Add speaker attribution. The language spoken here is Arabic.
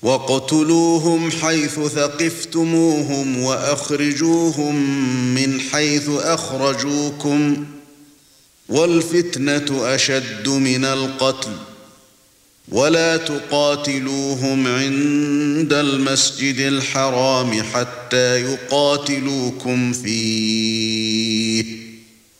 Speaker 1: وَاقْتُلُوهُمْ حَيْثُ ثَقِفْتُمُوهُمْ وَأَخْرِجُوهُمْ مِنْ حَيْثُ أَخْرَجُوكُمْ وَالْفِتْنَةُ أَشَدُّ مِنَ الْقَتْلِ وَلَا تُقَاتِلُوهُمْ عِندَ الْمَسْجِدِ الْحَرَامِ حَتَّى يُقَاتِلُوكُمْ فِيهِ